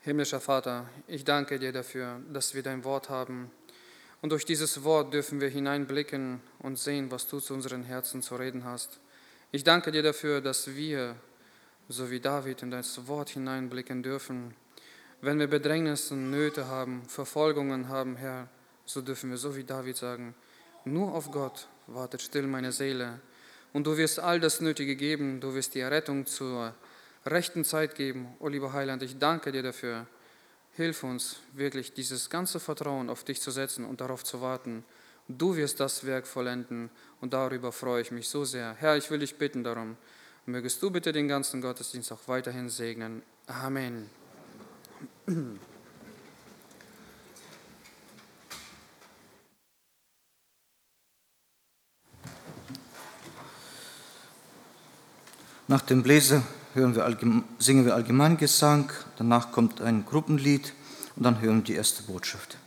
Himmlischer Vater, ich danke dir dafür, dass wir dein Wort haben. Und durch dieses Wort dürfen wir hineinblicken und sehen, was du zu unseren Herzen zu reden hast. Ich danke dir dafür, dass wir, so wie David, in das Wort hineinblicken dürfen. Wenn wir Bedrängnisse, Nöte haben, Verfolgungen haben, Herr, so dürfen wir, so wie David, sagen, nur auf Gott wartet still meine Seele. Und du wirst all das Nötige geben, du wirst die Errettung zur rechten Zeit geben. O lieber Heiland, ich danke dir dafür. Hilf uns wirklich, dieses ganze Vertrauen auf dich zu setzen und darauf zu warten. Du wirst das Werk vollenden und darüber freue ich mich so sehr. Herr, ich will dich bitten darum. Mögest du bitte den ganzen Gottesdienst auch weiterhin segnen. Amen. Nach dem Bläser singen wir Allgemeingesang, danach kommt ein Gruppenlied und dann hören wir die erste Botschaft.